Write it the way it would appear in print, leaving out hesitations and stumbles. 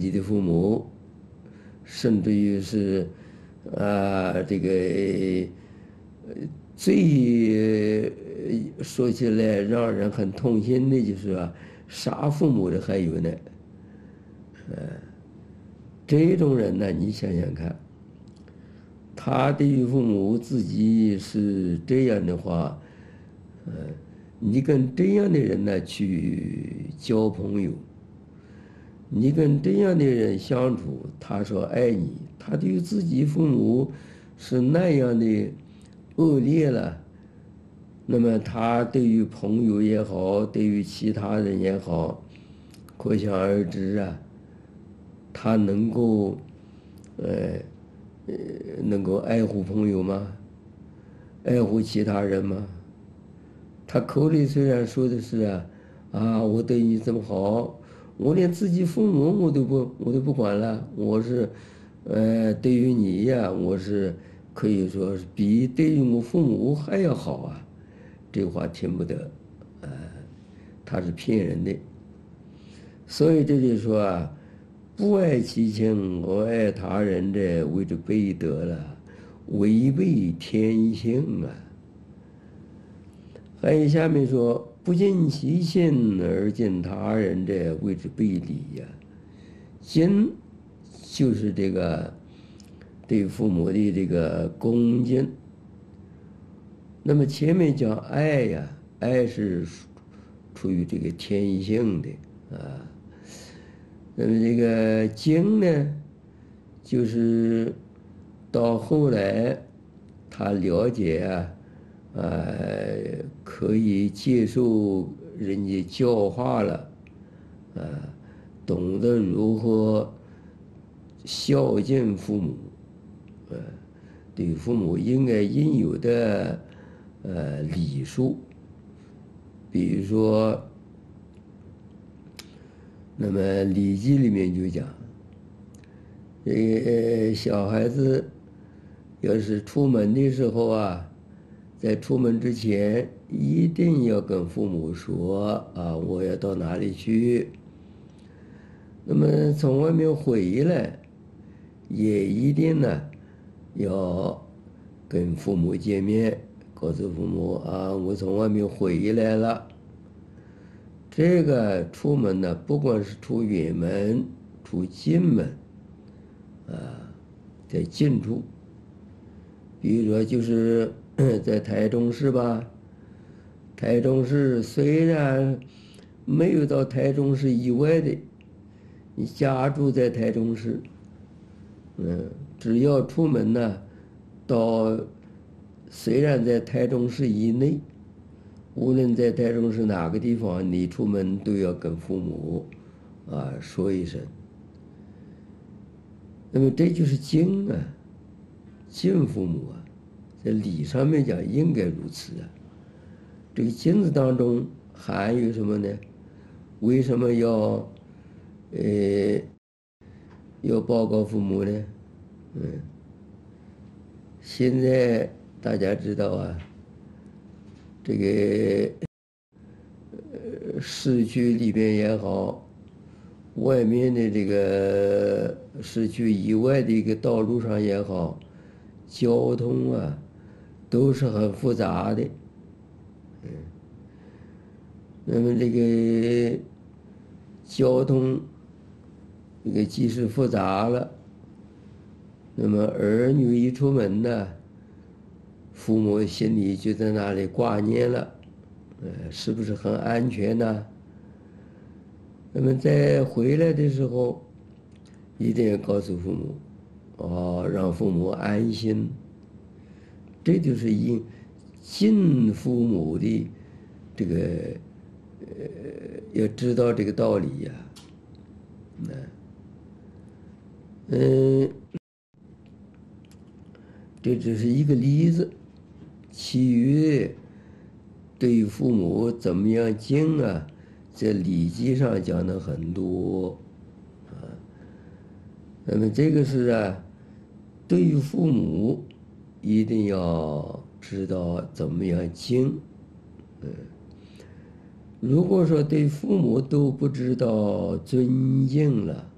己的父母，甚至于是这个最说起来让人很痛心的就是杀父母的还有呢。这种人呢，你想想看，他对于父母自己是这样的话，你跟这样的人呢去交朋友，你跟这样的人相处，他说爱你，他对于自己父母是那样的恶劣了，那么他对于朋友也好，对于其他人也好，可想而知他能够爱护朋友吗？爱护其他人吗？他口里虽然说的是我对你这么好，我连自己父母我都不管了，我是对于你呀，我是可以说是比对于我父母还要好这话听不得，他是骗人的。所以这就说不爱其亲，我爱他人者，谓之悖德了，违背天性还有下面说，不尽其心而尽他人者，谓之悖礼敬就是这个对父母的这个恭敬。那么前面讲爱爱是出于这个天性的那么这个敬呢，就是到后来他了解可以接受人家教化了懂得如何孝敬父母对父母应有的礼数，比如说那么《礼记》里面就讲，小孩子要是出门的时候在出门之前一定要跟父母说我要到哪里去。那么从外面回来，也一定呢要跟父母见面，告诉父母我从外面回来了。这个出门呢，不管是出远门、出近门在近处，比如说就是在台中市吧，台中市虽然没有到台中市以外的，你家住在台中市，只要出门呢，虽然在台中市以内，无论在台中市哪个地方，你出门都要跟父母说一声。那么这就是敬敬父母在礼上面讲应该如此这个敬字当中含有什么呢？为什么要报告父母呢？现在大家知道这个市区里边也好，外面的这个市区以外的一个道路上也好，交通都是很复杂的。那么这个交通这个即使复杂了，那么儿女一出门呢，父母心里就在那里挂念了，是不是很安全呢？那么在回来的时候，一定要告诉父母，让父母安心。这就是敬父母的这个要知道这个道理这只是一个例子，其余对父母怎么样敬在《礼记》上讲的很多那么这个是对于父母一定要知道怎么样敬如果说对父母都不知道尊敬了，